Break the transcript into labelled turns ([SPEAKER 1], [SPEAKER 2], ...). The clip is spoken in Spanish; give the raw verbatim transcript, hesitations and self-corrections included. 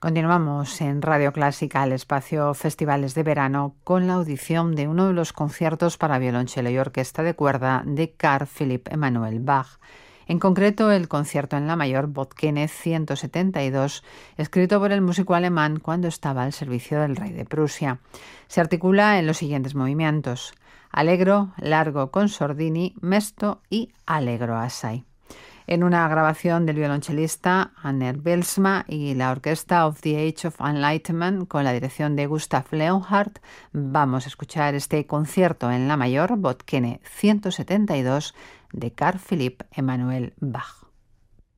[SPEAKER 1] Continuamos en Radio Clásica, el espacio Festivales de Verano, con la audición de uno de los conciertos para violonchelo y orquesta de cuerda de Carl Philipp Emanuel Bach. En concreto, el concierto en la mayor Böttgen ciento setenta y dos, escrito por el músico alemán cuando estaba al servicio del rey de Prusia. Se articula en los siguientes movimientos: allegro, largo con sordini, mesto y allegro assai. En una grabación del violonchelista Anner Bylsma y la orquesta of the Age of Enlightenment con la dirección de Gustav Leonhardt, vamos a escuchar este concierto en la mayor Böttgen ciento setenta y dos de Carl Philipp Emanuel Bach.